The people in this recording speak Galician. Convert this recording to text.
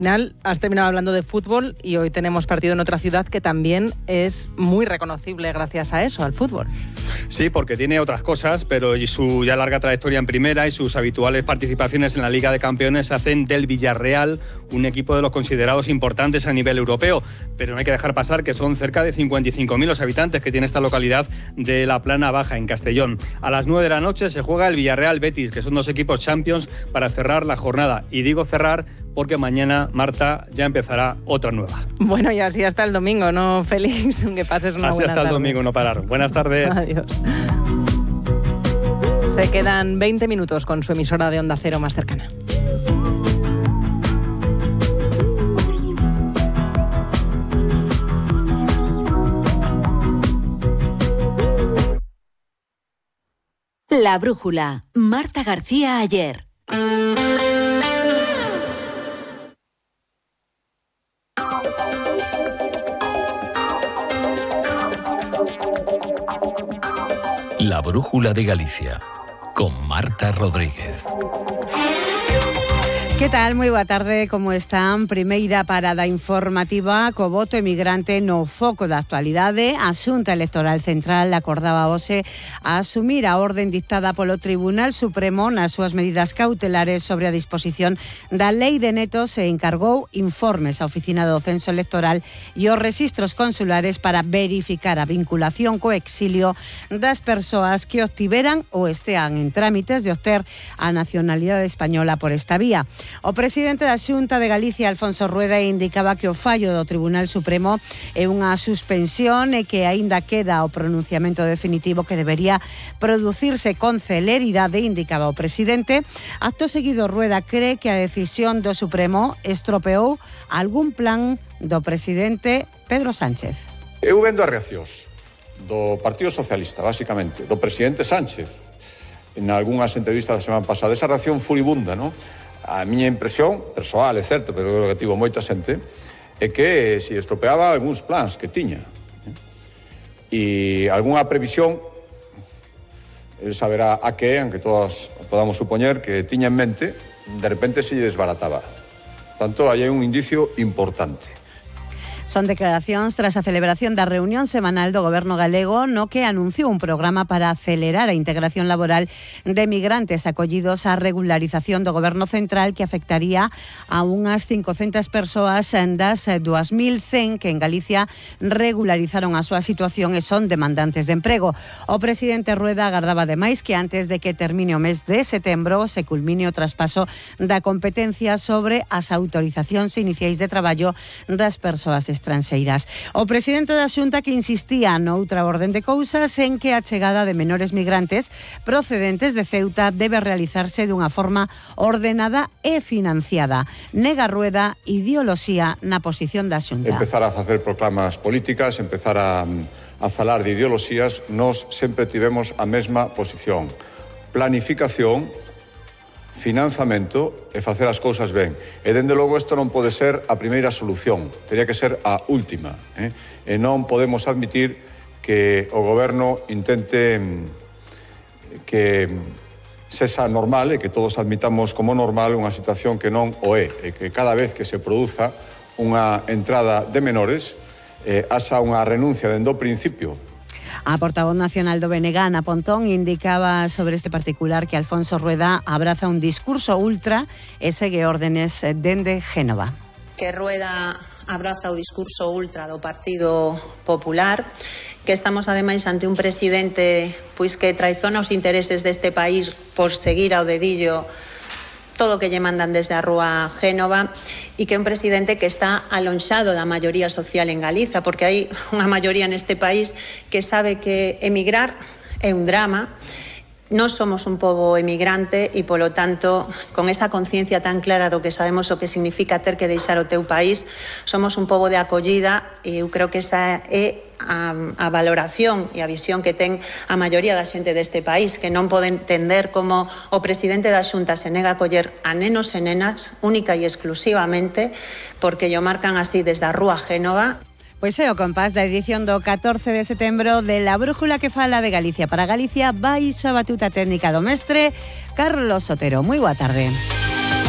Al final has terminado hablando de fútbol y hoy tenemos partido en otra ciudad que también es muy reconocible gracias a eso, al fútbol. Sí, porque tiene otras cosas, pero su ya larga trayectoria en primera y sus habituales participaciones en la Liga de Campeones hacen del Villarreal un equipo de los considerados importantes a nivel europeo. Pero no hay que dejar pasar que son cerca de 55.000 los habitantes que tiene esta localidad de la Plana Baja, en Castellón. A las 9 de la noche se juega el Villarreal Betis, que son dos equipos Champions para cerrar la jornada. Y digo cerrar porque mañana, Marta, ya empezará otra nueva. Bueno, y así hasta el domingo, ¿no, Félix? Que pases una buena tarde. Así hasta el domingo, no parar. Buenas tardes. Adiós. Se quedan 20 minutos con su emisora de Onda Cero más cercana. La Brújula. Marta García Ayer. La Brújula de Galicia, con Marta Rodríguez. Que tal? Moi boa tarde, como están? Primeira parada informativa co voto emigrante no foco da actualidade. A Xunta Electoral Central acordaba hoxe a asumir a orden dictada polo Tribunal Supremo nas súas medidas cautelares sobre a disposición da Lei de Netos e encargou informes á Oficina do Censo Electoral e os registros consulares para verificar a vinculación co exilio das persoas que obtiveran ou estean en trámites de obter a nacionalidade española por esta vía. O presidente da Xunta de Galicia, Alfonso Rueda, indicaba que o fallo do Tribunal Supremo é unha suspensión e que aínda queda o pronunciamento definitivo que debería producirse con celeridade, indicaba o presidente. Acto seguido, Rueda cree que a decisión do Supremo estropeou algún plan do presidente Pedro Sánchez. Eu vendo as reaccións do Partido Socialista, basicamente, do presidente Sánchez, en algunhas entrevistas da semana pasada, esa reacción furibunda, non? A miña impresión, persoal, é certo, pero creo que tivo moita xente, é que se estropeaba algúns plans que tiña. E algunha previsión, el saberá a que, aunque todas podamos supoñer que tiña en mente, de repente se lle desbarataba. Tanto, hai un indicio importante. Son declaracións tras a celebración da reunión semanal do Goberno galego no que anunciou un programa para acelerar a integración laboral de migrantes acollidos á regularización do Goberno Central que afectaría a unhas 500 persoas das 2.100 que en Galicia regularizaron a súa situación e son demandantes de emprego. O presidente Rueda agardaba ademais que antes de que termine o mes de setembro se culmine o traspaso da competencia sobre as autorizacións iniciais de traballo das persoas estranxeiras. O presidente da Xunta que insistía noutra orden de cousas en que a chegada de menores migrantes procedentes de Ceuta debe realizarse dunha forma ordenada e financiada. Nega Rueda ideoloxía na posición da Xunta. Empezar a facer proclamas políticas, empezar a falar de ideoloxías, nós sempre tivemos a mesma posición. Planificación, financiamento e facer as cousas ben. E, dende logo, isto non pode ser a primeira solución. Tería que ser a última. E non podemos admitir que o goberno intente que sexa normal e que todos admitamos como normal unha situación que non o é. E que cada vez que se produza unha entrada de menores, haxa unha renuncia dende o principio. A portavoz nacional do BNG, Ana Pontón, indicaba sobre este particular que Alfonso Rueda abraza un discurso ultra e segue órdenes dende Génova. Que Rueda abraza o discurso ultra do Partido Popular, que estamos ademais ante un presidente pois que traizona os intereses deste país por seguir ao dedillo todo o que lle mandan desde a rúa Génova e que é un presidente que está alonxado da maioría social en Galiza, porque hai unha maioría neste país que sabe que emigrar é un drama. Nós somos un pobo emigrante e, polo tanto, con esa conciencia tan clara do que sabemos o que significa ter que deixar o teu país, somos un pobo de acollida e eu creo que esa é a valoración e a visión que ten a maioría da xente deste país, que non pode entender como o presidente da Xunta se nega a acoller a nenos e nenas única e exclusivamente porque lle marcan así desde a rúa Génova. Pois é o compás da edición do 14 de setembro de La Brújula que fala de Galicia para Galicia baixo a batuta técnica do mestre Carlos Sotero. Moi boa tarde.